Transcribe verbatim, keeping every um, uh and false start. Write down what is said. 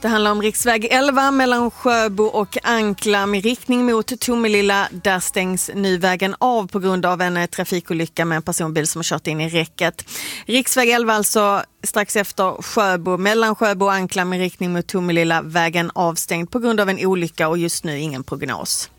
Det handlar om riksväg elva mellan Sjöbo och Ankla med riktning mot Tomelilla. Där stängs nu vägen av på grund av en trafikolycka med en personbil som har kört in i räcket. Riksväg elva alltså strax efter Sjöbo, mellan Sjöbo och Ankla med riktning mot Tomelilla, vägen avstängd på grund av en olycka och just nu ingen prognos.